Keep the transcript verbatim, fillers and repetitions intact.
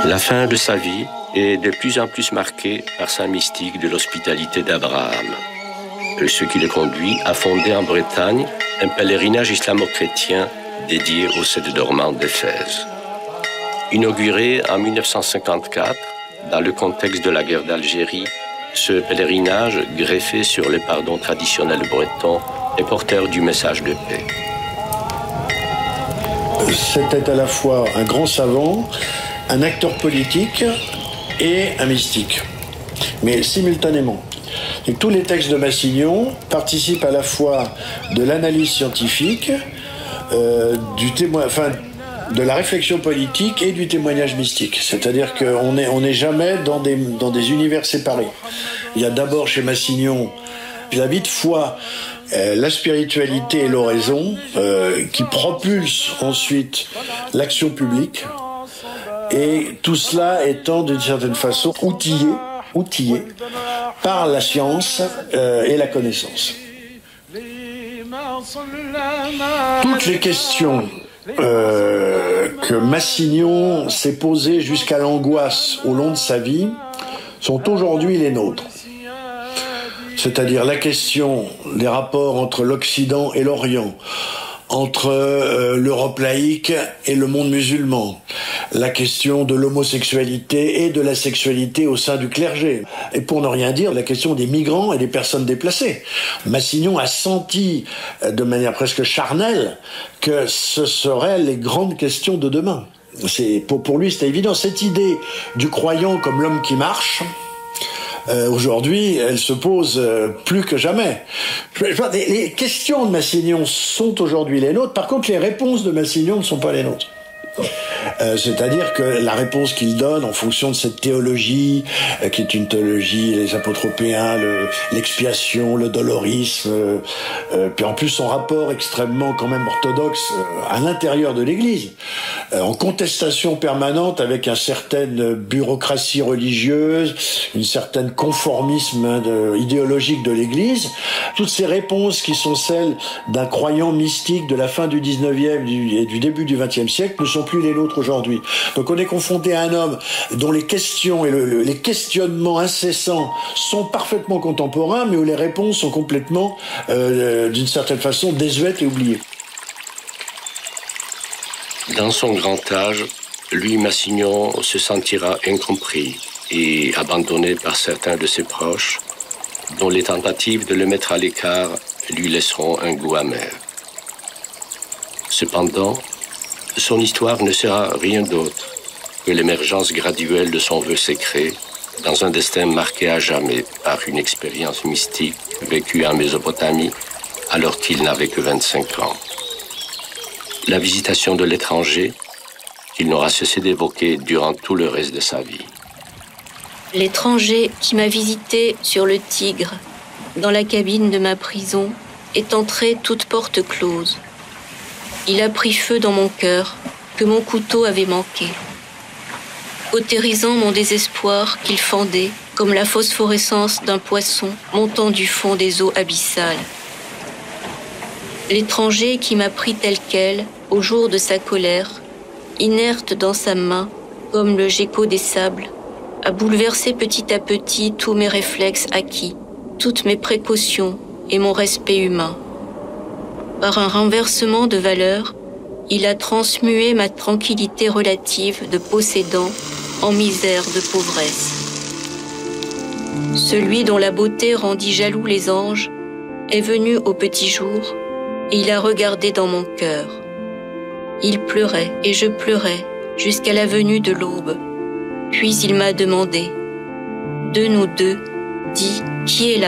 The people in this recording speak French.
La fin de sa vie est de plus en plus marquée par sa mystique de l'hospitalité d'Abraham, ce qui le conduit à fonder en Bretagne un pèlerinage islamo-chrétien dédié aux sept dormantes d'Éphèse. Inauguré en mille neuf cent cinquante-quatre, dans le contexte de la guerre d'Algérie, ce pèlerinage, greffé sur le pardon traditionnel breton, est porteur du message de paix. C'était à la fois un grand savant, un acteur politique et un mystique, mais simultanément. Et tous les textes de Massignon participent à la fois de l'analyse scientifique, euh, du témoin, enfin, de la réflexion politique et du témoignage mystique. C'est-à-dire qu'on n'est on n'est jamais dans des, dans des univers séparés. Il y a d'abord chez Massignon la vie de foi, euh, la spiritualité et l'oraison, euh, qui propulsent ensuite l'action publique. Et tout cela étant d'une certaine façon outillé, outillé par la science euh, et la connaissance. Toutes les questions euh, que Massignon s'est posées jusqu'à l'angoisse au long de sa vie sont aujourd'hui les nôtres. C'est-à-dire la question des rapports entre l'Occident et l'Orient, entre euh, l'Europe laïque et le monde musulman, la question de l'homosexualité et de la sexualité au sein du clergé, et pour ne rien dire, la question des migrants et des personnes déplacées. Massignon a senti euh, de manière presque charnelle que ce seraient les grandes questions de demain. C'est, pour, pour lui, c'était évident. Cette idée du croyant comme l'homme qui marche, Euh, aujourd'hui, elle se pose euh, plus que jamais. Les, les questions de Massignon sont aujourd'hui les nôtres. Par contre, les réponses de Massignon ne sont pas les nôtres. Euh, c'est-à-dire que la réponse qu'il donne en fonction de cette théologie, euh, qui est une théologie, les apotropéens, le, l'expiation, le dolorisme, euh, euh, puis en plus son rapport extrêmement quand même orthodoxe euh, à l'intérieur de l'Église, euh, en contestation permanente avec une certaine bureaucratie religieuse, une certaine conformisme hein, de, idéologique de l'Église, toutes ces réponses qui sont celles d'un croyant mystique de la fin du dix-neuvième et du début du vingtième siècle ne sont plus les nôtres aujourd'hui. Donc on est confronté à un homme dont les questions et le, le, les questionnements incessants sont parfaitement contemporains, mais où les réponses sont complètement, euh, d'une certaine façon, désuètes et oubliées. Dans son grand âge, lui, Massignon, se sentira incompris et abandonné par certains de ses proches, dont les tentatives de le mettre à l'écart lui laisseront un goût amer. Cependant, son histoire ne sera rien d'autre que l'émergence graduelle de son vœu sacré dans un destin marqué à jamais par une expérience mystique vécue en Mésopotamie alors qu'il n'avait que vingt-cinq ans. La visitation de l'étranger qu'il n'aura cessé d'évoquer durant tout le reste de sa vie. L'étranger qui m'a visité sur le Tigre, dans la cabine de ma prison, est entré toute porte close. Il a pris feu dans mon cœur, que mon couteau avait manqué, cautérisant mon désespoir qu'il fendait comme la phosphorescence d'un poisson montant du fond des eaux abyssales. L'étranger qui m'a pris tel quel, au jour de sa colère, inerte dans sa main, comme le gecko des sables, a bouleversé petit à petit tous mes réflexes acquis, toutes mes précautions et mon respect humain. Par un renversement de valeur, il a transmué ma tranquillité relative de possédant en misère de pauvresse. Celui dont la beauté rendit jaloux les anges est venu au petit jour et il a regardé dans mon cœur. Il pleurait et je pleurais jusqu'à la venue de l'aube. Puis il m'a demandé, de nous deux, dis, qui est l'amant ?